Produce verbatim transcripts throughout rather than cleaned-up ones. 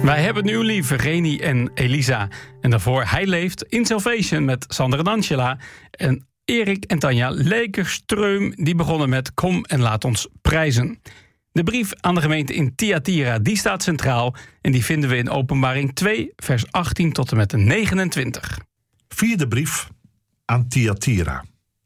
Wij hebben nu lief, Reni en Elisa. En daarvoor Hij leeft in Salvation met Sander en Angela. En Erik en Tanja Lekerstreum die begonnen met Kom en laat ons prijzen. De brief aan de gemeente in Thyatira die staat centraal. En die vinden we in Openbaring twee, vers achttien tot en met negenentwintig. Vierde brief aan Thyatira.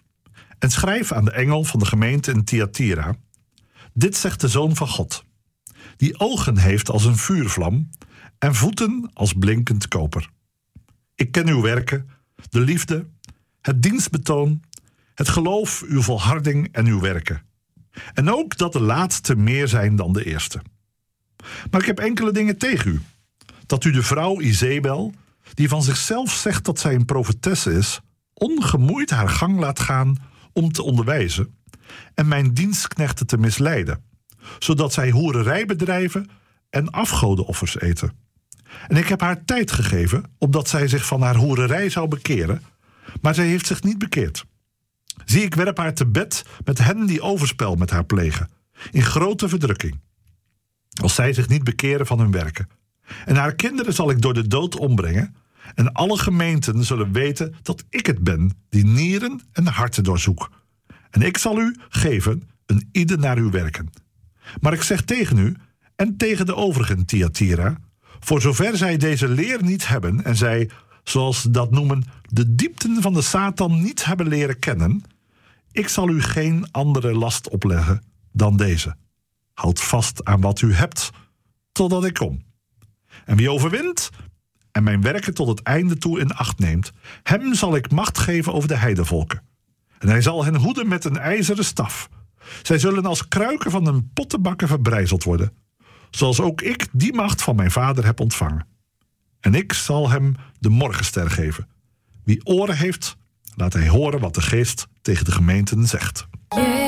En schrijf aan de engel van de gemeente in Thyatira. Dit zegt de Zoon van God, die ogen heeft als een vuurvlam en voeten als blinkend koper. Ik ken uw werken, de liefde, het dienstbetoon, het geloof, uw volharding en uw werken. En ook dat de laatste meer zijn dan de eerste. Maar ik heb enkele dingen tegen u. Dat u de vrouw Izebel, die van zichzelf zegt dat zij een profetesse is, ongemoeid haar gang laat gaan om te onderwijzen en mijn dienstknechten te misleiden, zodat zij hoererij bedrijven en afgodenoffers eten. En ik heb haar tijd gegeven, opdat zij zich van haar hoererij zou bekeren, maar zij heeft zich niet bekeerd. Zie, ik werp haar te bed met hen die overspel met haar plegen, in grote verdrukking, als zij zich niet bekeren van hun werken. En haar kinderen zal ik door de dood ombrengen, en alle gemeenten zullen weten dat ik het ben, die nieren en harten doorzoek. En ik zal u geven, een ieder naar uw werken. Maar ik zeg tegen u, en tegen de overigen Thyatira, voor zover zij deze leer niet hebben en zij, zoals ze dat noemen, de diepten van de Satan niet hebben leren kennen, ik zal u geen andere last opleggen dan deze. Houd vast aan wat u hebt, totdat ik kom. En wie overwint en mijn werken tot het einde toe in acht neemt, hem zal ik macht geven over de heidevolken. En hij zal hen hoeden met een ijzeren staf. Zij zullen als kruiken van een pottenbakker verbrijzeld worden, zoals ook ik die macht van mijn vader heb ontvangen. En ik zal hem de morgenster geven. Wie oren heeft, laat hij horen wat de geest tegen de gemeenten zegt. Yeah.